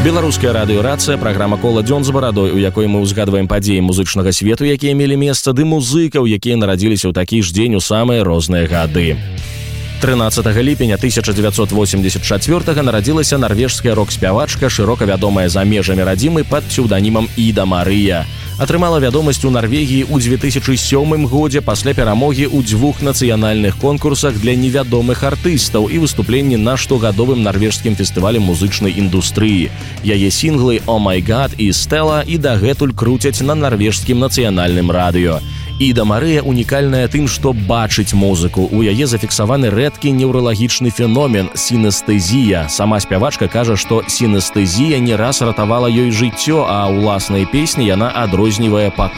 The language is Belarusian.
Беларуская радыёрацыя, праграма «Кола дзён з барадой», у якой мы ўзгадваем падзеі музычнага свету, якія мелі месца, ды музыкаў, якія нарадзіліся ў такі ж дзень у самыя розныя гады. 13 ліпеня 1984 нарадзілася нарвежская рок-спявачка, шырока вядомая за межамі радзімы пад псеўданімам Іда Марыя. Атрымала вядомасць у Нарвегіі ў 2007 годзе пасля перамогі ў 2 нацыянальных конкурсах для невядомых артыстаў і выступленні на штогадовым нарвежскім фестывалі музычнай індустрыі. Яе сінглы «Oh My God» і «Stella» і дагэтуль круцяць на нарвежскім нацыянальным радыё. Іда Марыя унікальная тым, што бачыць музыку. У яе зафіксаваны рэдкі неўралагічны феномен – сінестэзія. Сама спявачка кажа, што сінестэзія не раз ратавала ёй жыццё, а ўласнай песні яна адрознівае па